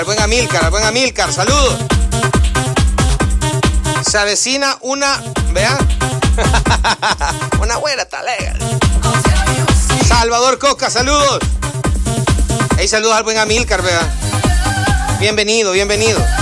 Al buen Amílcar, saludos. Se avecina una, vea, una buena talega. Salvador Coca, saludos. Hey, saludos al buen Amílcar, vea. Bienvenido.